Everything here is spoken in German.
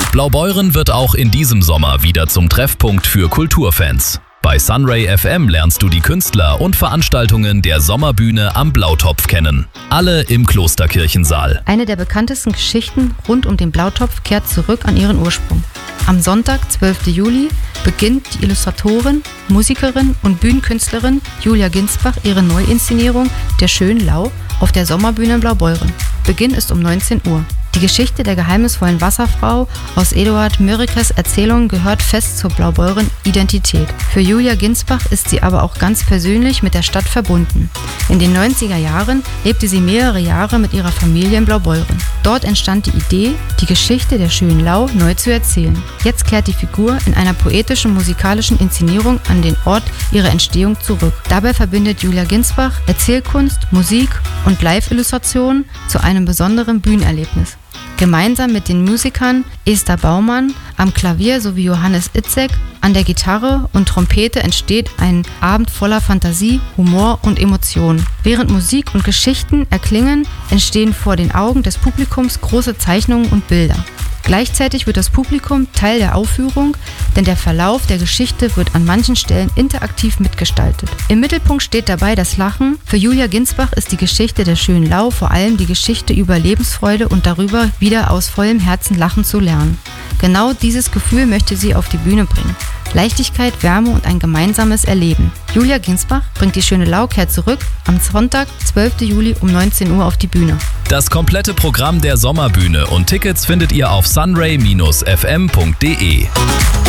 Blaubeuren wird auch in diesem Sommer wieder zum Treffpunkt für Kulturfans. Bei Sunray FM lernst du die Künstler und Veranstaltungen der Sommerbühne am Blautopf kennen. Alle im Klosterkirchensaal. Eine der bekanntesten Geschichten rund um den Blautopf kehrt zurück an ihren Ursprung. Am Sonntag, 12. Juli, beginnt die Illustratorin, Musikerin und Bühnenkünstlerin Julia Ginsbach ihre Neuinszenierung Der schönen Lau auf der Sommerbühne in Blaubeuren. Beginn ist um 19 Uhr. Die Geschichte der geheimnisvollen Wasserfrau aus Eduard Mörikes Erzählungen gehört fest zur Blaubeuren Identität. Für Julia Ginsbach ist sie aber auch ganz persönlich mit der Stadt verbunden. In den 90er Jahren lebte sie mehrere Jahre mit ihrer Familie in Blaubeuren. Dort entstand die Idee, die Geschichte der schönen Lau neu zu erzählen. Jetzt kehrt die Figur in einer poetischen musikalischen Inszenierung an den Ort ihrer Entstehung zurück. Dabei verbindet Julia Ginsbach Erzählkunst, Musik und Live-Illustrationen zu einem besonderen Bühnenerlebnis. Gemeinsam mit den Musikern Esther Baumann am Klavier sowie Johannes Itzek an der Gitarre und Trompete entsteht ein Abend voller Fantasie, Humor und Emotionen. Während Musik und Geschichten erklingen, entstehen vor den Augen des Publikums große Zeichnungen und Bilder. Gleichzeitig wird das Publikum Teil der Aufführung, denn der Verlauf der Geschichte wird an manchen Stellen interaktiv mitgestaltet. Im Mittelpunkt steht dabei das Lachen. Für Julia Ginsbach ist die Geschichte der schönen Lau vor allem die Geschichte über Lebensfreude und darüber, wieder aus vollem Herzen lachen zu lernen. Genau dieses Gefühl möchte sie auf die Bühne bringen. Leichtigkeit, Wärme und ein gemeinsames Erleben. Julia Ginsbach bringt die schöne Lau kehrt zurück am Sonntag, 12. Juli um 19 Uhr auf die Bühne. Das komplette Programm der Sommerbühne und Tickets findet ihr auf sunray-fm.de.